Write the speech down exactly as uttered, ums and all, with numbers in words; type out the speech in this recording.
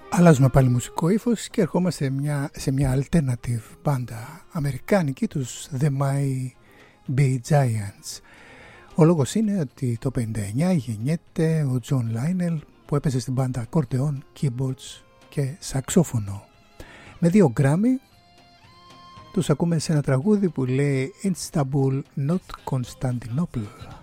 Αλλάζουμε πάλι μουσικό ύφος και ερχόμαστε σε μια, σε μια alternative μπάντα αμερικάνικη, τους The Mighty Be Giants. Ο λόγος είναι ότι το πενήντα εννιά γεννιέται ο John Lionel που έπαιζε στην μπάντα ακορντεόν, keyboards και σαξόφωνο. Με δύο Grammy τους ακούμε σε ένα τραγούδι που λέει Istanbul, not Constantinople.